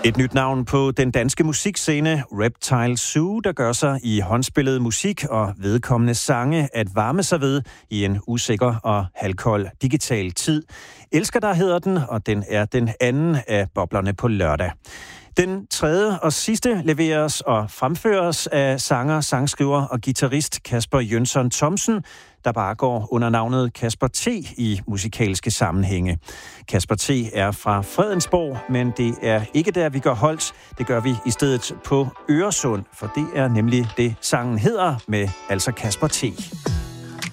Et nyt navn på den danske musikscene, Reptile Zoo, der gør sig i håndspillet musik og vedkommende sange at varme sig ved i en usikker og halvkold digital tid. Elsker dig hedder den, og den er den anden af boblerne på lørdag. Den tredje og sidste leveres og fremføres af sanger, sangskriver og guitarist Kasper Jønsson Thomsen, der bare går under navnet Kasper T i musikalske sammenhænge. Kasper T er fra Fredensborg, men det er ikke der, vi gør holdt. Det gør vi i stedet på Øresund, for det er nemlig det, sangen hedder med, altså Kasper T.